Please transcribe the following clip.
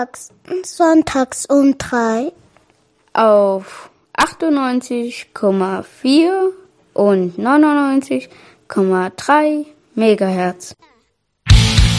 Sonntags um 3 auf 98,4 und 99,3 Megahertz.